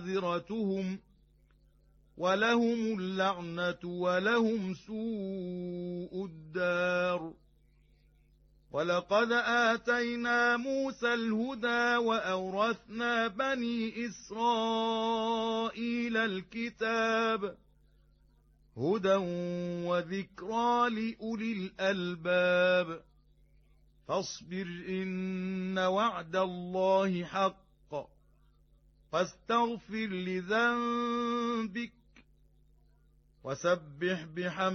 معذرتهم ولهم اللعنة ولهم سوء الدار. ولقد آتينا موسى الهدى وأورثنا بني إسرائيل الكتاب هدى وذكرى لأولي الألباب. فاصبر إن وعد الله حق واستغفر لذنبك وسبح بحمد